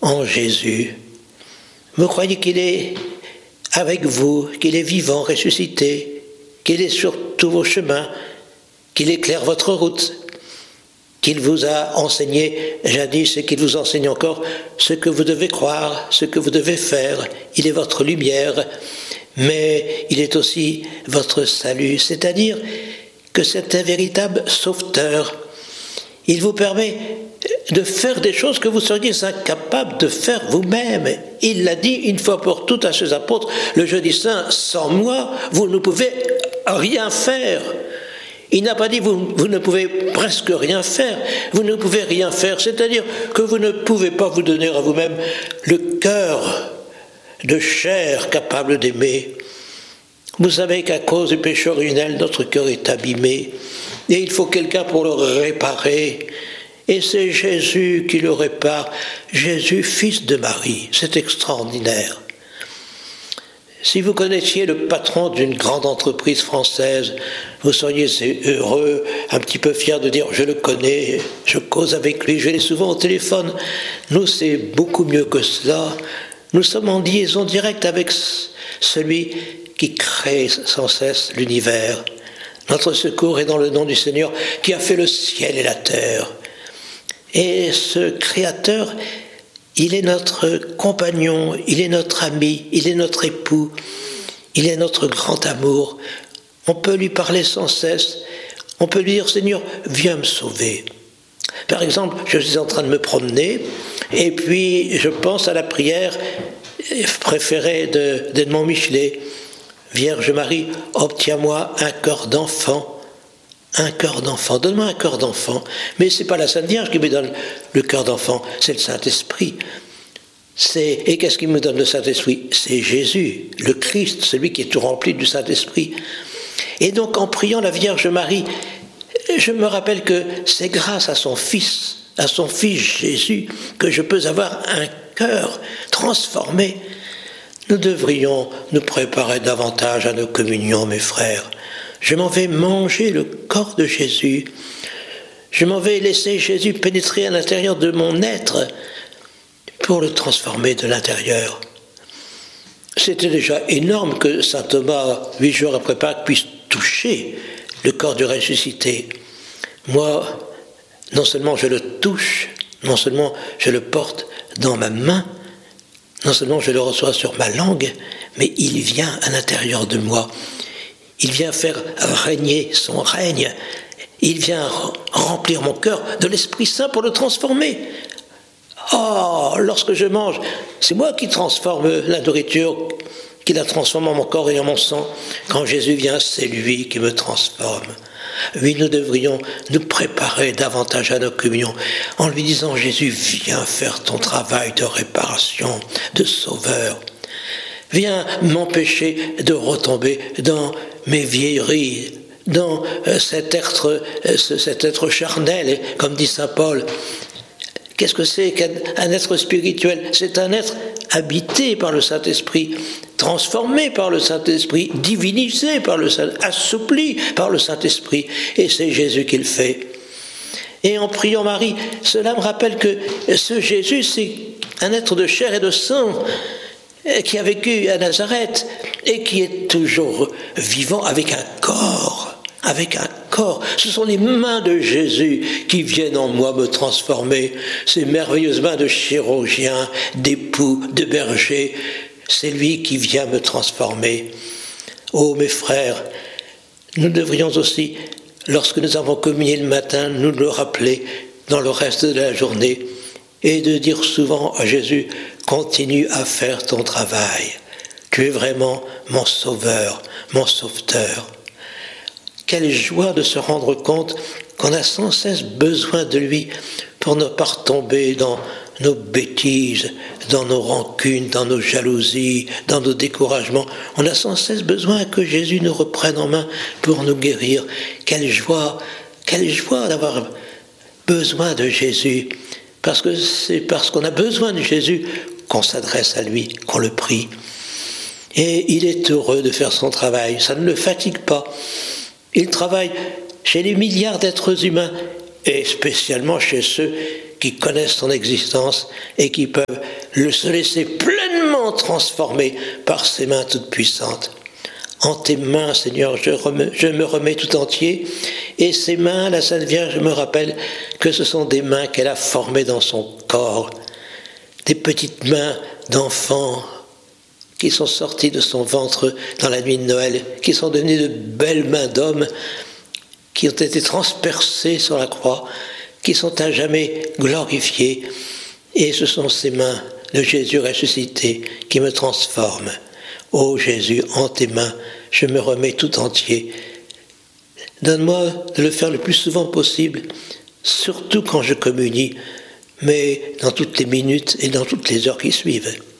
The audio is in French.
en Jésus. Vous croyez qu'il est avec vous, qu'il est vivant, ressuscité, qu'il est sur tous vos chemins, qu'il éclaire votre route, qu'il vous a enseigné jadis et qu'il vous enseigne encore ce que vous devez croire, ce que vous devez faire. Il est votre lumière, mais il est aussi votre salut, c'est-à-dire que c'est un véritable sauveteur. Il vous permet de faire des choses que vous seriez incapables de faire vous-même. Il l'a dit une fois pour toutes à ses apôtres, le jeudi saint, sans moi, vous ne pouvez rien faire. Il n'a pas dit vous ne pouvez presque rien faire, vous ne pouvez rien faire, c'est-à-dire que vous ne pouvez pas vous donner à vous-même le cœur de chair capable d'aimer. Vous savez qu'à cause du péché originel, notre cœur est abîmé et il faut quelqu'un pour le réparer. Et c'est Jésus qui le répare, Jésus, fils de Marie. C'est extraordinaire. Si vous connaissiez le patron d'une grande entreprise française, vous seriez heureux, un petit peu fier de dire « je le connais, je cause avec lui, je l'ai souvent au téléphone ». Nous, c'est beaucoup mieux que cela. Nous sommes en liaison directe avec celui qui crée sans cesse l'univers. Notre secours est dans le nom du Seigneur qui a fait le ciel et la terre. Et ce Créateur, il est notre compagnon, il est notre ami, il est notre époux, il est notre grand amour. On peut lui parler sans cesse, on peut lui dire « Seigneur, viens me sauver ». Par exemple, je suis en train de me promener et puis je pense à la prière préférée d'Edmond Michelet. « Vierge Marie, obtiens-moi un cœur d'enfant ». Un cœur d'enfant, donne-moi un cœur d'enfant. Mais ce n'est pas la Sainte Vierge qui me donne le cœur d'enfant, c'est le Saint-Esprit. Et qu'est-ce qui me donne le Saint-Esprit? C'est Jésus, le Christ, celui qui est tout rempli du Saint-Esprit. Et donc en priant la Vierge Marie, je me rappelle que c'est grâce à son Fils Jésus, que je peux avoir un cœur transformé. Nous devrions nous préparer davantage à nos communions, mes frères. Je m'en vais manger le corps de Jésus. Je m'en vais laisser Jésus pénétrer à l'intérieur de mon être pour le transformer de l'intérieur. C'était déjà énorme que saint Thomas, 8 jours après Pâques, puisse toucher le corps du ressuscité. Moi, non seulement je le touche, non seulement je le porte dans ma main, non seulement je le reçois sur ma langue, mais il vient à l'intérieur de moi. Il vient faire régner son règne. Il vient remplir mon cœur de l'Esprit Saint pour le transformer. Oh, lorsque je mange, c'est moi qui transforme la nourriture, qui la transforme en mon corps et en mon sang. Quand Jésus vient, c'est lui qui me transforme. Oui, nous devrions nous préparer davantage à nos communions en lui disant « Jésus, viens faire ton travail de réparation, de sauveur. Viens m'empêcher de retomber dans mes vieilleries, dans cet être charnel, comme dit saint Paul. Qu'est-ce que c'est qu'un être spirituel? C'est un être habité par le Saint-Esprit, transformé par le Saint-Esprit, divinisé par le Saint-Esprit, assoupli par le Saint-Esprit. Et c'est Jésus qui le fait. Et en priant Marie, cela me rappelle que ce Jésus, c'est un être de chair et de sang, qui a vécu à Nazareth et qui est toujours vivant avec un corps. Ce sont les mains de Jésus qui viennent en moi me transformer. Ces merveilleuses mains de chirurgien, d'époux, de berger. C'est lui qui vient me transformer. Oh mes frères, nous devrions aussi, lorsque nous avons communié le matin, nous le rappeler dans le reste de la journée et de dire souvent à Jésus, continue à faire ton travail. Tu es vraiment mon sauveur, mon sauveteur. Quelle joie de se rendre compte qu'on a sans cesse besoin de lui pour ne pas retomber dans nos bêtises, dans nos rancunes, dans nos jalousies, dans nos découragements. On a sans cesse besoin que Jésus nous reprenne en main pour nous guérir. Quelle joie d'avoir besoin de Jésus. Parce que c'est parce qu'on a besoin de Jésus qu'on s'adresse à lui, qu'on le prie. Et il est heureux de faire son travail, ça ne le fatigue pas. Il travaille chez les milliards d'êtres humains, et spécialement chez ceux qui connaissent son existence et qui peuvent se laisser pleinement transformer par ses mains toutes puissantes. En tes mains, Seigneur, je me remets tout entier, et ces mains, la Sainte Vierge me rappelle que ce sont des mains qu'elle a formées dans son corps, des petites mains d'enfants qui sont sorties de son ventre dans la nuit de Noël, qui sont devenues de belles mains d'hommes, qui ont été transpercées sur la croix, qui sont à jamais glorifiées, et ce sont ces mains de Jésus ressuscité qui me transforment. Ô Jésus, en tes mains, je me remets tout entier. Donne-moi de le faire le plus souvent possible, surtout quand je communie, mais dans toutes les minutes et dans toutes les heures qui suivent.